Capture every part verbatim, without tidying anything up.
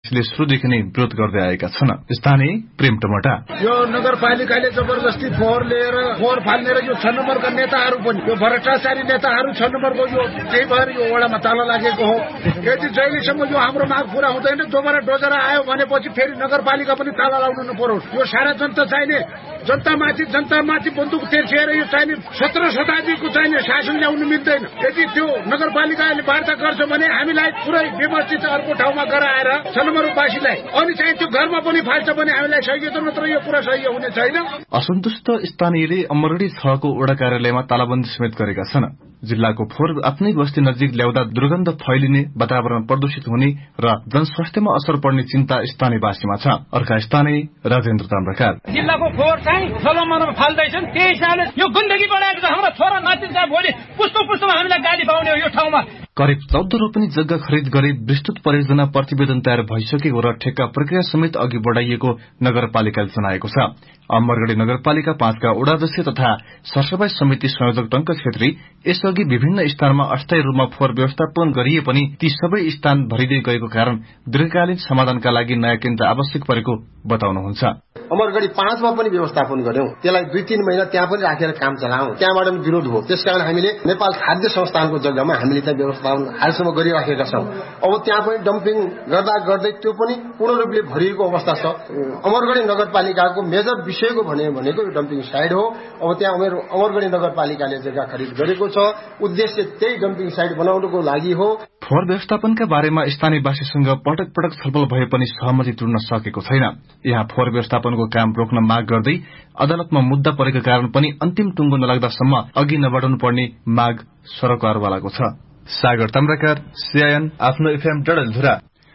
सुरुदेखि नै विरोध गर्दै आएका छन्। स्थानीय प्रेम टमटा यो नगरपालिकाले जबरजस्ती फोहोर लिएर फोहोर फाल्ने र यो छ नम्बरका नेताहरू पनि यो भ्रष्टाचारी नेताहरू छ नम्बरको यो त्यही भएर यो वडामा ताला लागेको हो। यदि जहिलेसम्म यो हाम्रो माग पूरा हुँदैन दोबारा डोजरा आयो भनेपछि फेरि नगरपालिका पनि ताला लाउनु नपरोस्। यो सारा जनता चाहिने जनतामाथि जनतामाथि बन्दुक तेर्सिएर यो चाहिने सत्र शताब्दीको चाहिने शासन ल्याउनु मिल्दैन। यदि त्यो नगरपालिकाले वार्ता गर्छ भने हामीलाई पुरै व्यवस्थित अर्को ठाउँमा गराएर छ नम्बरवासीलाई अनि चाहिँ त्यो घरमा पनि फाल्छ भने हामीलाई सही त नत्र यो कुरा सही हुने छैन। असन्तुष्ट स्थानीयले अमरगढी छको वडा कार्यालयमा तालाबन्दी समेत गरेका छन्। जिल्लाको फोहोर आफ्नै बस्ती नजिक ल्याउँदा दुर्गन्ध फैलिने, वातावरण प्रदूषित हुने र जनस्वास्थ्यमा असर पर्ने चिन्ता स्थानीयवासीमा छ। अर्का स्थानीय राजेन्द्र ताम्राकार जिल्लाको फोहोर चाहिँ सलमनमा फाल्दैछन्, त्यही हिसाबले यो गण्डकी बढाएको छ। हाम्रो छोरा नातिका भोलि पुष्प पुष्पमा हामीलाई गाली पाउने हो। यो ठाउँमा करिब चौध रोपनी जग्गा खरिद गरी विस्तृत परियोजना प्रतिवेदन तयार भइसकेको र ठेक्का प्रक्रिया समेत अघि बढ़ाइएको नगरपालिकाले जनाएको छ। अमरगढी नगरपालिका पाँचका वडाध्यक्ष तथा सरसफाई समिति संयोजक टंक छेत्री यसअघि विभिन्न स्थानमा अस्थायी रूपमा फोहोर व्यवस्थापन गरिए पनि ती सबै स्थान भरिँदै गएको कारण दीर्घकालीन समाधानका लागि नयाँ केन्द्र आवश्यक परेको बताउनुहुन्छ। अमरगढी पाँचमा पनि व्यवस्थापन गर्यौं, त्यसलाई दुई तीन महिना त्यहाँ पनि राखेर काम चलायौं, त्यहाँबाट पनि विरोध हो। त्यसकारण हामीले नेपाल खाद्य संस्थानको जग्गामा हामीले त्यहाँ व्यवस्थापन हालसम्म गरिराखेका छौं। अब त्यहाँ पनि डम्पिङ गर्दा गर्दै त्यो पनि पूर्ण रूपले भरिएको अवस्था छ। अमरगढी नगरपालिकाको मेजर विषयको भने भनेको यो डम्पिङ साइड हो। अब त्यहाँ अमरगढी नगरपालिकाले जग्गा खरिद गरेको छ, उद्देश्य त्यही डम्पिङ साइड बनाउनको लागि हो। फोहोर व्यवस्थापनका बारेमा स्थानीयवासीसँग पटक पटक छलफल भए पनि सहमति टुट्न सकेको छैन। यहाँ फोहोर व्यवस्थापनको काम रोक्न माग गर्दै अदालतमा मुद्दा परेको कारण पनि अन्तिम टुङ्गो नलाग्दासम्म अघि नबढाउनु पर्ने माग सरकारवालाको छ। सागर ताम्राकार, सीआईएन आफ्नो एफएम डडेलधुरा।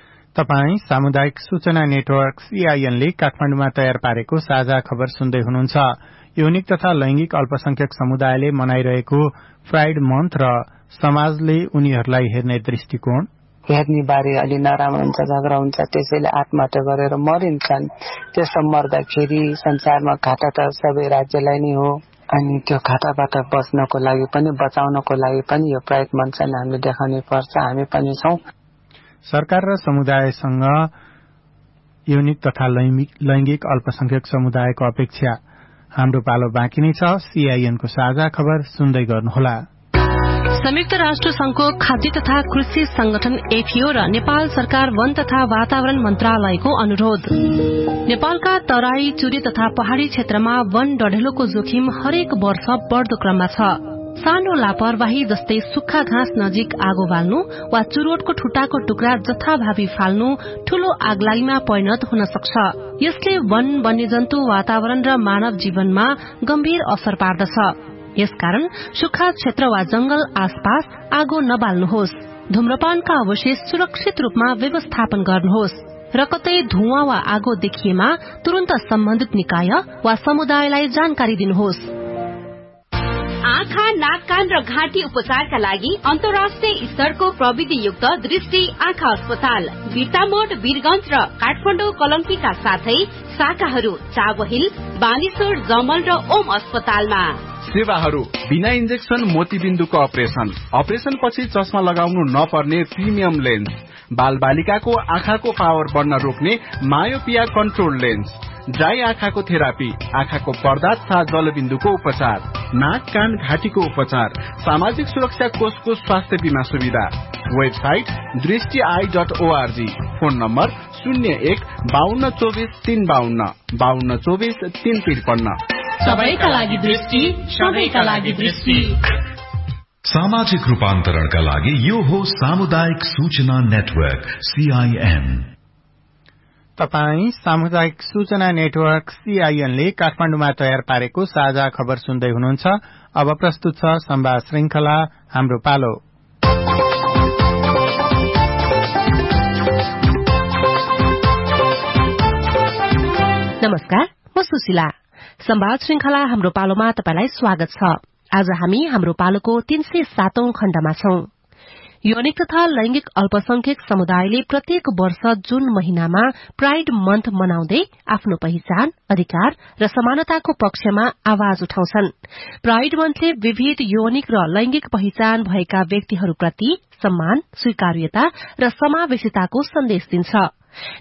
तपाई सामुदायिक सूचना नेटवर्क सीआईएन ले काठमाडौँमा तयार पारेको साझा खबर सुन्दै हुनुहुन्छ। यौनिक तथा लैंगिक अल्पसंख्यक समुदायले मनाइरहेको प्राइड मन्थ र समाजले उनीहरूलाई हेर्ने दृष्टिकोण हेर्ने बारे अलि नराम्रो हुन्छ, झगडा हुन्छ, त्यसैले आत्महत्या गरेर मरिन्छन्। त्यसो मर्दाखेरि संसारमा घाटा त सबै राज्यलाई नै हो। अनि त्यो घाटाबाट बच्नको लागि पनि बचाउनको लागि पनि यो प्राइड मन्थ चाहिँ हामीले देखाउनै पर्छ। हामी पनि छौं। सरकार र समुदायसँग यौनिक तथा लैंगिक अल्पसंख्यक समुदायको अपेक्षा हाम्रो पालो बाँकी नै छ। सीआईएनको साझा खबर सुन्दै गर्नुहोला। संयुक्त राष्ट्र संघको खाद्य तथा कृषि संगठन एफएओ र नेपाल सरकार वन तथा वातावरण मन्त्रालयको अनुरोध। नेपालका तराई, चुरे तथा पहाड़ी क्षेत्रमा वन डढेलोको जोखिम हरेक वर्ष बढ़दो क्रममा छ। सानो लापरवाही जस्तै सुक्खा घाँस नजिक आगो बाल्नु वा चुरोटको ठुटाको टुक्रा जथाभावी फाल्नु ठूलो आगलागीमा परिणत हुन सक्छ। यसले वन, वन्यजन्तु, वातावरण र मानव जीवनमा गम्भीर असर पार्दछ। यसकारण सुक्खा क्षेत्र वा जंगल आसपास आगो नबाल्नुहोस्। धूम्रपानका अवशेष सुरक्षित रूपमा व्यवस्थापन गर्नुहोस् र कतै धुवाँ वा आगो देखिएमा तुरन्त सम्बन्धित निकाय वा समुदायलाई जानकारी दिनुहोस्। आँखा, नाक, कान र घाँटी उपचारका लागि अन्तर्राष्ट्रिय स्तरको प्रविधियुक्त दृष्टि आँखा अस्पताल बिर्तामोड, वीरगंज र काठमाडौँ कलंकीका साथै शाखाहरू चावहिल, बानेश्वर, जमल र ओम अस्पतालमा। सेवाहरू बिना इन्जेक्सन मोतीबिन्दुको अपरेशन, अपरेशन पछि चस्मा लगाउनु नपर्ने प्रिमियम लेन्स, बाल बालिकाको आँखाको पावर बढ्न रोक्ने मायोपिया कन्ट्रोल लेन्स, ड्राई आँखाको थेरापी, आँखाको पर्दा तथा जलबिन्दुको उपचार, नाक, कान, घाँटीको उपचार, सामाजिक सुरक्षा कोषको स्वास्थ्य बीमा सुविधा। वेबसाइट दृष्टि I dot ORG. Phone number शून्य एक बाहन्न चौबिस तीन बाहन्न बाहन्न चौबिस तीन त्रिपन्न। सबैका लागि दृष्टि, सबैका लागि दृष्टि। सामाजिक रूपान्तरणका लागि यो हो सामुदायिक सूचना नेटवर्क सीआईएन। तपाई सामुदायिक सूचना नेटवर्क सीआईएन ले काठमाडौँमा तयार पारेको साझा खबर सुन्दै हुनुहुन्छ। अब प्रस्तुत छ संवाद श्रृंखला हाम्रो पालो। नमस्कार, म सुशीला। संवाद श्रृंखला हाम्रो पालोमा तपाईलाई स्वागत छ। आज हामी हाम्रो पालोको तीन सय सातौं खण्डमा छौं। यौनिक तथा लैंगिक अल्पसंख्यक समुदायले प्रत्येक वर्ष जून महिनामा प्राइड मन्थ मनाउँदै आफ्नो पहिचान, अधिकार र समानताको पक्षमा आवाज उठाउँछन्। प्राइड मन्थले विविध यौनिक र लैंगिक पहिचान भएका व्यक्तिहरूप्रति सम्मान, स्वीकार्यता र समावेशिताको सन्देश दिन्छ।